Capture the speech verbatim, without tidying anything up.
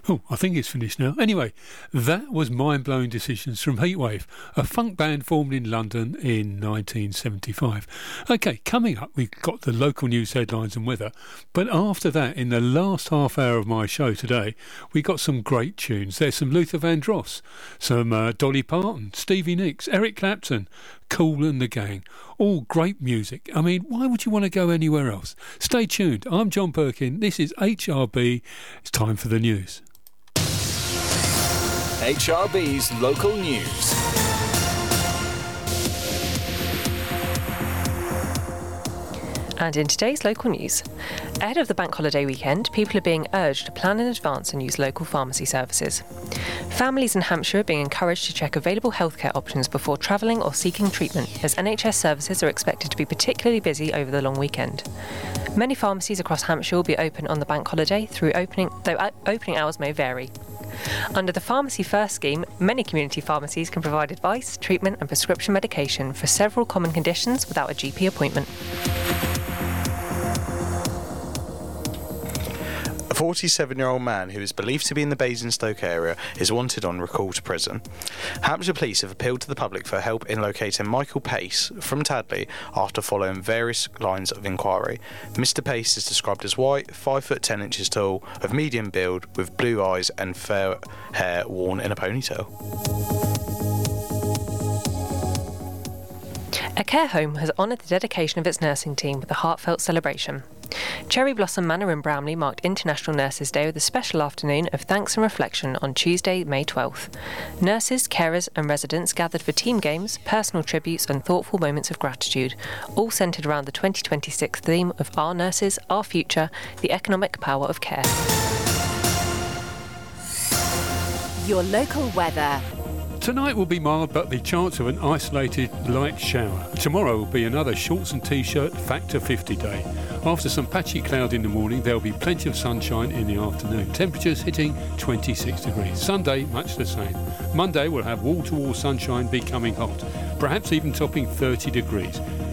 Oh, I think it's finished now. Anyway, that was Mind-Blowing Decisions from Heatwave, a funk band formed in London in nineteen seventy-five. OK, coming up, we've got the local news headlines and weather. But after that, in the last half hour of my show today, we got some great tunes. There's some Luther Vandross, some uh, Dolly Parton, Stevie Nicks, Eric Clapton, Kool and the Gang. All great music. I mean, why would you want to go anywhere else? Stay tuned. I'm John Perkin. This is H R B. It's time for the news. H R B's local news. And in today's local news, ahead of the bank holiday weekend, people are being urged to plan in advance and use local pharmacy services. Families in Hampshire are being encouraged to check available healthcare options before travelling or seeking treatment, as N H S services are expected to be particularly busy over the long weekend. Many pharmacies across Hampshire will be open on the bank holiday, through opening, though opening hours may vary. Under the Pharmacy First scheme, many community pharmacies can provide advice, treatment and prescription medication for several common conditions without a G P appointment. A forty-seven-year-old man who is believed to be in the Basingstoke area is wanted on recall to prison. Hampshire Police have appealed to the public for help in locating Michael Pace from Tadley after following various lines of inquiry. Mister Pace is described as white, five foot ten inches tall, of medium build, with blue eyes and fair hair worn in a ponytail. A care home has honoured the dedication of its nursing team with a heartfelt celebration. Cherry Blossom Manor in Bramley marked International Nurses' Day with a special afternoon of thanks and reflection on Tuesday, May twelfth. Nurses, carers and residents gathered for team games, personal tributes and thoughtful moments of gratitude, all centred around the twenty twenty-six theme of Our Nurses, Our Future, the Economic Power of Care. Your local weather. Tonight will be mild, but the chance of an isolated light shower. Tomorrow will be another shorts and t-shirt factor fifty day. After some patchy cloud in the morning, there will be plenty of sunshine in the afternoon. Temperatures hitting twenty-six degrees. Sunday, much the same. Monday will have wall-to-wall sunshine becoming hot, perhaps even topping thirty degrees.